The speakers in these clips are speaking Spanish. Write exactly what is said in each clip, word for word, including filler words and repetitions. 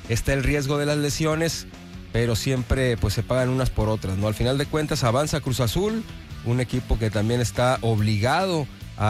está el riesgo de las lesiones, pero siempre pues se pagan unas por otras, ¿no? Al final de cuentas avanza Cruz Azul, un equipo que también está obligado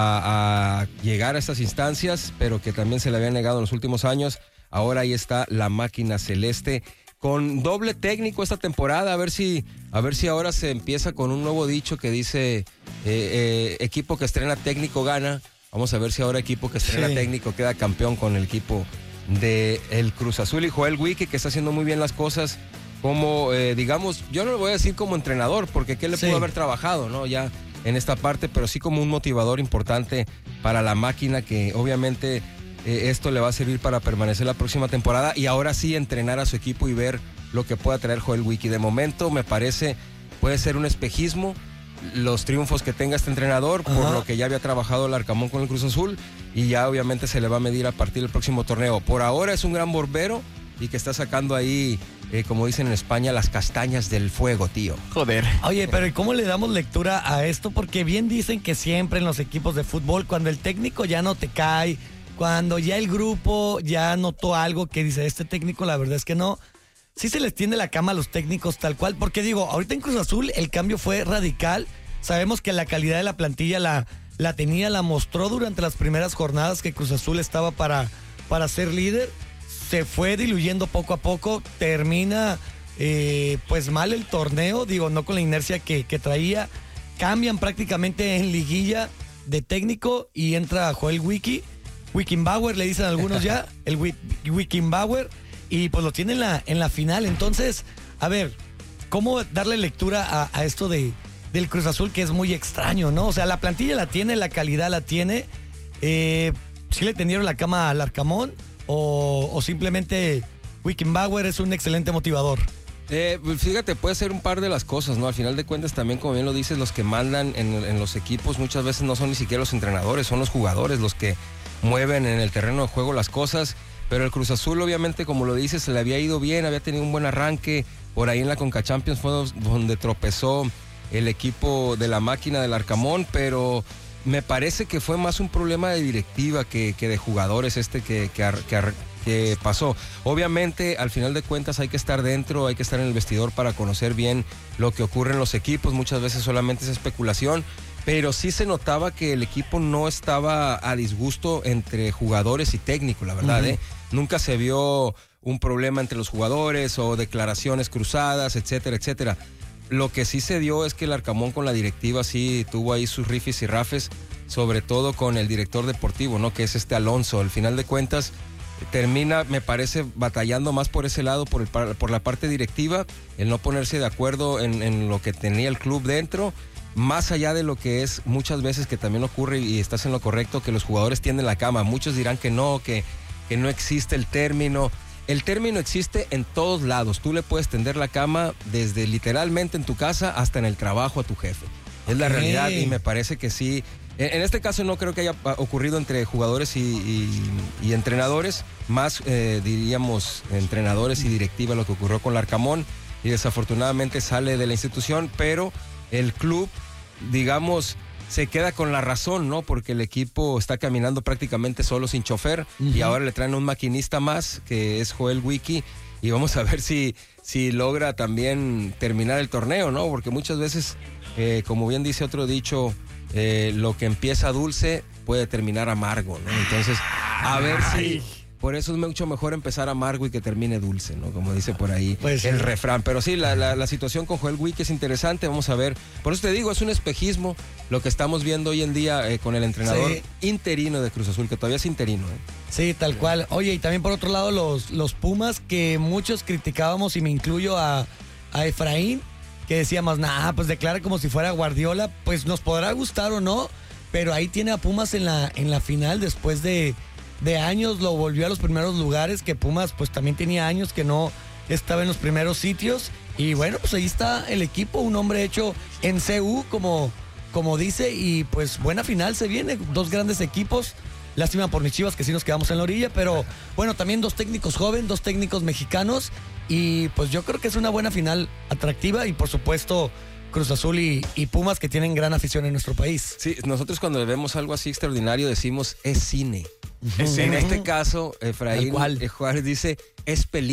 a, a llegar a estas instancias, pero que también se le había negado en los últimos años. Ahora ahí está la máquina celeste con doble técnico esta temporada, a ver si, a ver si ahora se empieza con un nuevo dicho que dice eh, eh, equipo que estrena técnico gana. Vamos a ver si ahora equipo que estrena sí. técnico queda campeón con el equipo de el Cruz Azul. Y Joel Wiki, que está haciendo muy bien las cosas como, eh, digamos, yo no le voy a decir como entrenador, porque qué le sí. pudo haber trabajado, ¿no? Ya en esta parte, pero sí como un motivador importante para la máquina, que obviamente eh, esto le va a servir para permanecer la próxima temporada y ahora sí entrenar a su equipo y ver lo que pueda traer Joel Wiki. De momento me parece puede ser un espejismo los triunfos que tenga este entrenador, Ajá. por lo que ya había trabajado el Arcamón con el Cruz Azul, y ya obviamente se le va a medir a partir del próximo torneo. Por ahora es un gran borbero y que está sacando ahí, eh, como dicen en España, las castañas del fuego, tío. Joder. Oye, pero ¿y cómo le damos lectura a esto? Porque bien dicen que siempre en los equipos de fútbol, cuando el técnico ya no te cae, cuando ya el grupo ya notó algo que dice, este técnico la verdad es que no, sí se les tiende la cama a los técnicos tal cual, porque digo, ahorita en Cruz Azul el cambio fue radical. Sabemos que la calidad de la plantilla la, la tenía, la mostró durante las primeras jornadas que Cruz Azul estaba para, para ser líder. Se fue diluyendo poco a poco, termina eh, pues mal el torneo, digo, no con la inercia que, que traía. Cambian prácticamente en liguilla de técnico y entra Joel Wiki, Wickenbauer le dicen algunos ya, el Wickenbauer, y pues lo tiene en la, en la final. Entonces, a ver, ¿cómo darle lectura a, a esto de, del Cruz Azul, que es muy extraño, ¿no? O sea, la plantilla la tiene, la calidad la tiene, eh, ¿sí le tendieron la cama al Arcamón? O, o simplemente Wickenbauer es un excelente motivador. Eh, fíjate, puede ser un par de las cosas, ¿no? Al final de cuentas, también, como bien lo dices, los que mandan en, en los equipos muchas veces no son ni siquiera los entrenadores, son los jugadores los que mueven en el terreno de juego las cosas. Pero el Cruz Azul, obviamente, como lo dices, se le había ido bien, había tenido un buen arranque. Por ahí en la Conca Champions fue donde tropezó el equipo de la máquina del Arcamón, pero me parece que fue más un problema de directiva que, que de jugadores este que, que, que, que pasó. Obviamente, al final de cuentas, hay que estar dentro, hay que estar en el vestidor para conocer bien lo que ocurre en los equipos. Muchas veces solamente es especulación, pero sí se notaba que el equipo no estaba a disgusto entre jugadores y técnico, la verdad, uh-huh. ¿eh? Nunca se vio un problema entre los jugadores o declaraciones cruzadas, etcétera, etcétera. Lo que sí se dio es que el Arcamón con la directiva sí tuvo ahí sus rifes y rafes, sobre todo con el director deportivo, ¿no? Que es este Alonso. Al final de cuentas termina, me parece, batallando más por ese lado, por, el, por la parte directiva, el no ponerse de acuerdo en, en lo que tenía el club dentro, más allá de lo que es muchas veces que también ocurre, y estás en lo correcto, que los jugadores tienden la cama. Muchos dirán que no, que, que no existe el término. El término existe en todos lados. Tú le puedes tender la cama desde literalmente en tu casa hasta en el trabajo a tu jefe. Es okay. La realidad, y me parece que sí. En, en este caso no creo que haya ocurrido entre jugadores y, y, y entrenadores, más eh, diríamos entrenadores y directiva, lo que ocurrió con el Arcamón, y desafortunadamente sale de la institución, pero el club, digamos, se queda con la razón, ¿no? Porque el equipo está caminando prácticamente solo, sin chofer, uh-huh. y ahora le traen un maquinista más, que es Joel Wiki, y vamos a ver si, si logra también terminar el torneo, ¿no? Porque muchas veces, eh, como bien dice otro dicho, eh, lo que empieza dulce puede terminar amargo, ¿no? Entonces, a ver si... Por eso es mucho mejor empezar amargo y que termine dulce, ¿no? Como dice por ahí pues, el sí. refrán. Pero sí, la, la, la situación con Joel Wiki es interesante, vamos a ver. Por eso te digo, es un espejismo lo que estamos viendo hoy en día eh, con el entrenador sí. interino de Cruz Azul, que todavía es interino, ¿eh? Sí, tal cual. Oye, y también por otro lado los, los Pumas, que muchos criticábamos, y me incluyo a, a Efraín, que decíamos, nah, pues declara como si fuera Guardiola. Pues nos podrá gustar o no, pero ahí tiene a Pumas en la, en la final después de... de años, lo volvió a los primeros lugares, que Pumas pues también tenía años que no estaba en los primeros sitios, y bueno, pues ahí está el equipo, un hombre hecho en C U, como, como dice, y pues buena final se viene, dos grandes equipos. Lástima por mis Chivas que sí nos quedamos en la orilla, pero bueno, también dos técnicos jóvenes, dos técnicos mexicanos, y pues yo creo que es una buena final atractiva, y por supuesto Cruz Azul y, y Pumas, que tienen gran afición en nuestro país. Sí, nosotros cuando vemos algo así extraordinario decimos, es cine. En este caso, Efraín Juárez dice, es película.